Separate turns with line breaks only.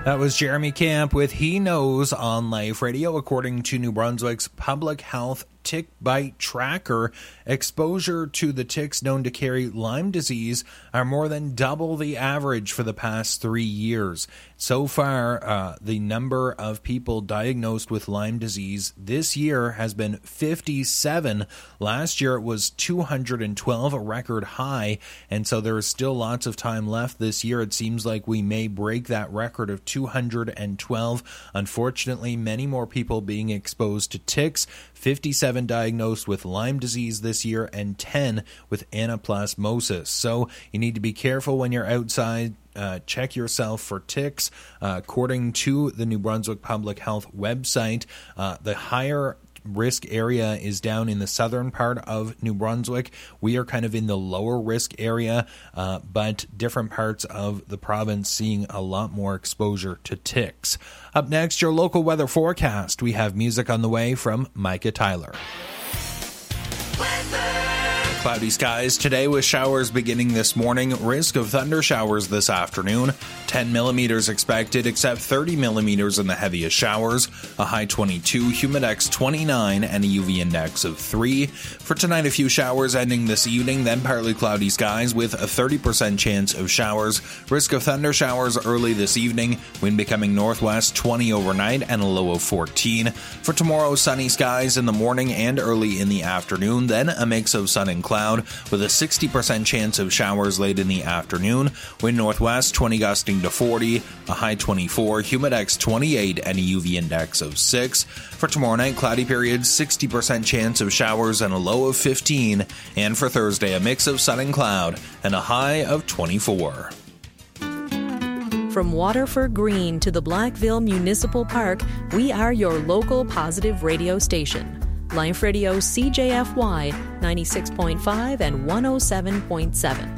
That was Jeremy Camp with He Knows on Life Radio. According to New Brunswick's Public Health Tick Bite Tracker, exposure to the ticks known to carry Lyme disease are more than double the average for the past 3 years. So far, the number of people diagnosed with Lyme disease this year has been 57. Last year it was 212, a record high, and so there is still lots of time left this year. It seems like we may break that record of 212. Unfortunately, many more people being exposed to ticks. 57 diagnosed with Lyme disease this year and 10 with anaplasmosis. So you need to be careful when you're outside. Check yourself for ticks. According to the New Brunswick Public Health website, the higher risk area is down in the southern part of New Brunswick. We are kind of in the lower risk area, but different parts of the province seeing a lot more exposure to ticks. Up next, your local weather forecast. We have music on the way from Micah Tyler. Cloudy skies today with showers beginning this morning. Risk of thunder showers this afternoon. 10 millimeters expected, except 30 millimeters in the heaviest showers. A high 22, humidex 29, and a UV index of 3. For tonight, a few showers ending this evening, then partly cloudy skies with a 30% chance of showers. Risk of thunder showers early this evening. Wind becoming northwest 20 overnight and a low of 14. For tomorrow, sunny skies in the morning and early in the afternoon, then a mix of sun and cloud with a 60% chance of showers late in the afternoon. Wind northwest 20 gusting to 40, a high 24, humidex 28, and a UV index of 6. For tomorrow night, cloudy periods, 60% chance of showers and a low of 15. And for Thursday, a mix of sun and cloud and a high of 24.
From Waterford Green to the Blackville Municipal Park, we are your local positive radio station. Life Radio CJFY 96.5 and 107.7.